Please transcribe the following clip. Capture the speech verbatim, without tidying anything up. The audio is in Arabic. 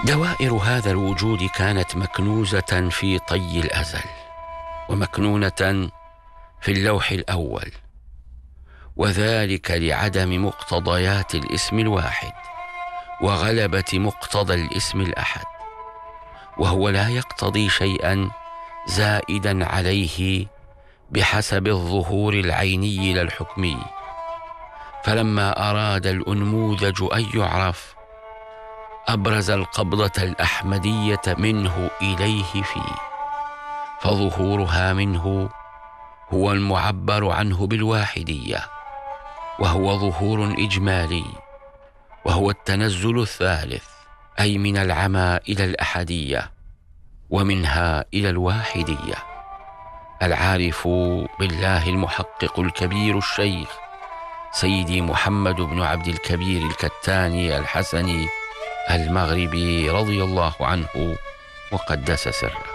دوائر هذا الوجود كانت مكنوزة في طي الأزل، ومكنونة في اللوح الأول، وذلك لعدم مقتضيات الاسم الواحد وغلبة مقتضى الاسم الأحد، وهو لا يقتضي شيئا زائدا عليه بحسب الظهور العيني لا الحكمي. فلما أراد الأنموذج أن يعرف أبرز القبضة الأحمدية منه إليه فيه، فظهورها منه هو المعبر عنه بالواحدية، وهو ظهور إجمالي، وهو التنزل الثالث، أي من العمى إلى الأحدية ومنها إلى الواحدية. العارف بالله المحقق الكبير الشيخ سيدي محمد بن عبد الكبير الكتاني الحسني المغربي رضي الله عنه وقدس سره.